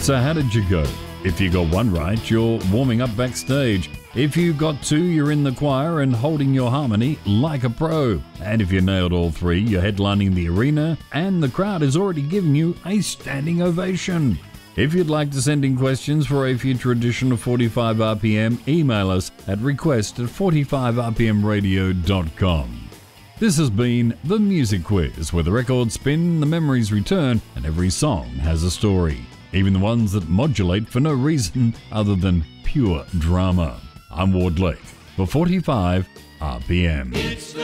So how did you go? If you got one right, you're warming up backstage. If you got two, you're in the choir and holding your harmony like a pro. And if you nailed all three, you're headlining the arena and the crowd is already giving you a standing ovation. If you'd like to send in questions for a future edition of 45 RPM, email us at request@45rpmradio.com. This has been The Music Quiz, where the records spin, the memories return, and every song has a story. Even the ones that modulate for no reason other than pure drama. I'm Ward Lake for 45 RPM.